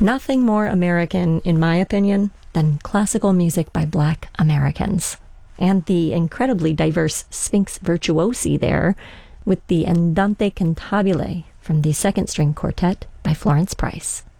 Nothing more American, in my opinion, than classical music by Black Americans. And the incredibly diverse Sphinx virtuosi there with the Andante Cantabile from the second string quartet by Florence Price.